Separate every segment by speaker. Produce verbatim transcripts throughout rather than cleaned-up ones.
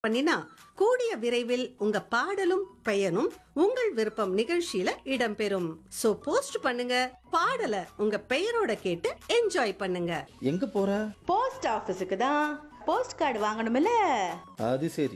Speaker 1: பண்ணினா கூடிய விரைவில் உங்க பாடலும் பெயரும் உங்கள் விருப்பம் நிகழ்ச்சியில இடம்பெறும். சோ போஸ்ட் பண்ணுங்க, பாடலை உங்க பெயரோட கேட்டு என்ஜாய் பண்ணுங்க.
Speaker 2: எங்க போற?
Speaker 3: போஸ்ட் ஆபீஸுக்கு தான். Post card வாங்கணும்ல.
Speaker 2: அது சரி.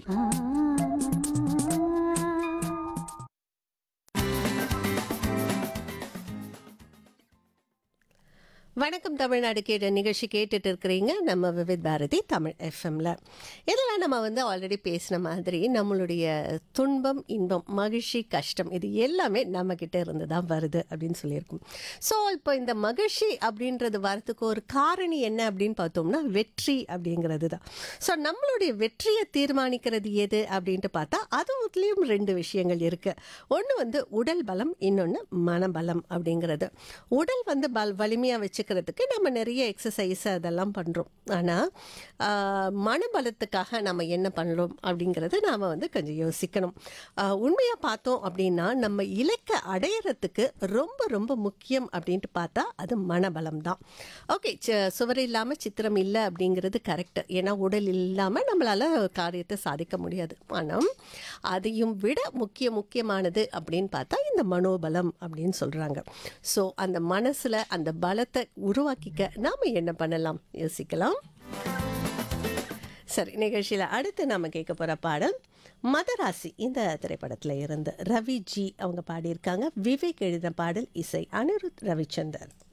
Speaker 4: வணக்கம் தமிழ்நாடு கேட்ட நிகழ்ச்சி கேட்டுட்டு இருக்கிறீங்க நம்ம விவித் பாரதி தமிழ் எஃப்எம்ல. இதெல்லாம் நம்ம வந்து ஆல்ரெடி பேசின மாதிரி நம்மளுடைய துன்பம் இன்பம் மகிழ்ச்சி கஷ்டம் இது எல்லாமே நம்மக்கிட்ட இருந்து தான் வருது அப்படின்னு சொல்லியிருக்கோம். ஸோ இப்போ இந்த மகிழ்ச்சி அப்படின்றது வரத்துக்கு ஒரு காரணி என்ன அப்படின்னு பார்த்தோம்னா வெற்றி அப்படிங்கிறது தான். ஸோ நம்மளுடைய வெற்றியை தீர்மானிக்கிறது எது அப்படின்ட்டு பார்த்தா அதுலேயும் ரெண்டு விஷயங்கள் இருக்குது. ஒன்று வந்து உடல் பலம், இன்னொன்று மனபலம் அப்படிங்கிறது. உடல் வந்து பல் வலிமையாக வச்சு நம்ம நிறைய எக்ஸசைஸ் அதெல்லாம் பண்ணுறோம். ஆனால் மனபலத்துக்காக நம்ம என்ன பண்ணலாம் அப்படிங்கிறத நாம் வந்து கொஞ்சம் யோசிக்கணும். உண்மையாக பார்த்தோம் அப்படின்னா நம்ம இலக்கை அடையிறதுக்கு ரொம்ப ரொம்ப முக்கியம் அப்படின்ட்டு பார்த்தா அது மனபலம் தான். ஓகே, சுவர் இல்லாமல் சித்திரம் இல்லை அப்படிங்கிறது கரெக்டு. ஏன்னா உடல் இல்லாமல் நம்மளால் காரியத்தை சாதிக்க முடியாது. ஆனால் அதையும் விட முக்கிய முக்கியமானது அப்படின்னு பார்த்தா இந்த மனோபலம் அப்படின்னு சொல்கிறாங்க. ஸோ அந்த மனசில் அந்த பலத்தை உருவாக்கிக்க நாம என்ன பண்ணலாம் யோசிக்கலாம். சரி, நிகழ்ச்சியில் அடுத்து நாம கேட்க போற பாடல் மதராசி இந்த திரைப்படத்துல இருந்து ரவி ஜி அவங்க பாடியிருக்காங்க. விவேக் எழுதின பாடல், இசை அனிருத் ரவிச்சந்தர்.